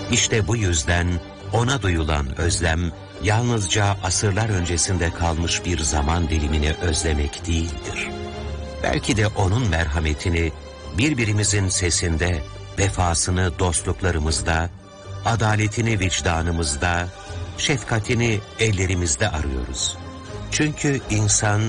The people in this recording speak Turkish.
İşte bu yüzden ona duyulan özlem, yalnızca asırlar öncesinde kalmış bir zaman dilimini özlemek değildir. Belki de onun merhametini birbirimizin sesinde, vefasını dostluklarımızda, adaletini vicdanımızda, şefkatini ellerimizde arıyoruz. Çünkü insan